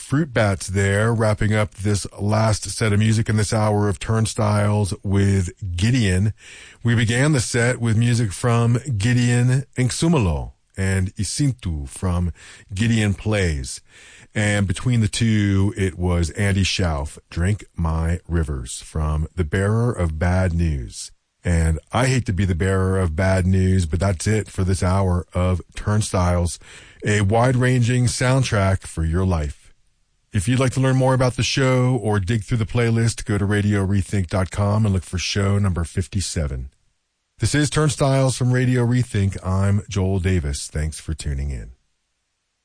Fruit Bats there, wrapping up this last set of music in this hour of Turnstiles with Gideon. We began the set with music from Gideon Nxumalo and Isintu from Gideon Plays. And between the two, it was Andy Schauf, Drink My Rivers, from The Bearer of Bad News. And I hate to be the bearer of bad news, but that's it for this hour of Turnstiles, a wide-ranging soundtrack for your life. If you'd like to learn more about the show or dig through the playlist, go to RadioRethink.com and look for show number 57. This is Turnstiles from Radio Rethink. I'm Joel Davis. Thanks for tuning in.